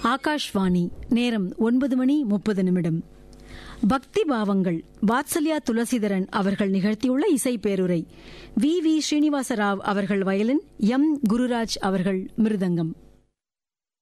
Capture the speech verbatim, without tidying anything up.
ஆகாஷ்வாணி. நேரம் ஒன்பது மணி முப்பது நிமிடம். பக்தி பாவங்கள் வாத்சல்யா துளசிதரன் அவர்கள் நிகழ்த்தியுள்ள இசை பேருரை. வி வி ஸ்ரீனிவாசராவ் அவர்கள் வயலின், எம் குருராஜ் அவர்கள் மிருதங்கம்.